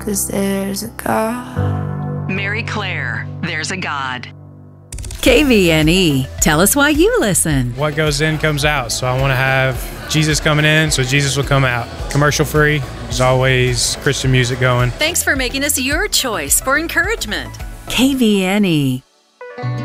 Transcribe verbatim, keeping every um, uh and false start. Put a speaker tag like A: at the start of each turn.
A: 'cause there's a God.
B: Mary Claire, There's a God.
C: K V N E. Tell us why you listen.
D: What goes in comes out. So I want to have Jesus coming in, so Jesus will come out. Commercial free. There's always Christian music going.
C: Thanks for making us your choice for encouragement. K V N E.